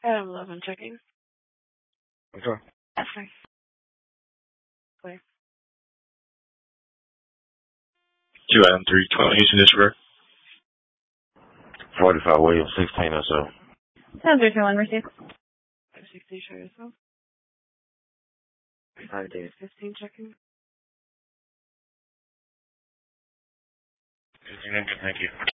Adam 11 checking. Okay. That's fine. Clear. 2 Adam 320 Houston disregard. 45 Williams 16 or so. 1031 received. 560 show yourself. 5 days 15 checking. 15 good, thank you.